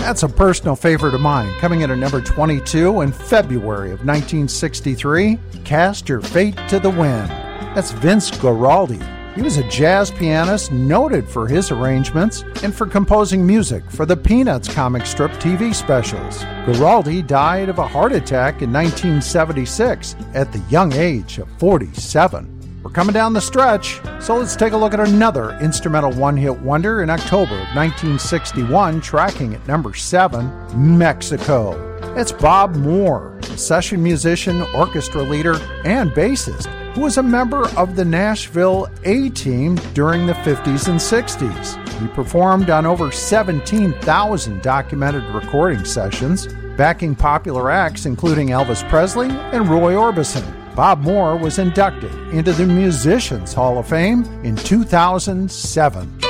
That's a personal favorite of mine, coming in at number 22 in February of 1963, Cast Your Fate to the Wind. That's Vince Guaraldi. He was a jazz pianist noted for his arrangements and for composing music for the Peanuts comic strip TV specials. Guaraldi died of a heart attack in 1976 at the young age of 47. We're coming down the stretch, so let's take a look at another instrumental one-hit wonder in October of 1961, tracking at number 7, Mexico. It's Bob Moore, a session musician, orchestra leader, and bassist, who was a member of the Nashville A-Team during the 50s and 60s. He performed on over 17,000 documented recording sessions, backing popular acts including Elvis Presley and Roy Orbison. Bob Moore was inducted into the Musicians Hall of Fame in 2007.